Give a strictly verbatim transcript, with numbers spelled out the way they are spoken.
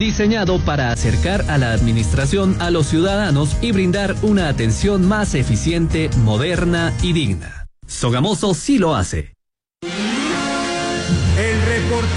diseñado para acercar a la administración a los ciudadanos y brindar una atención más eficiente, moderna y digna. Sogamoso sí lo hace. El reportero.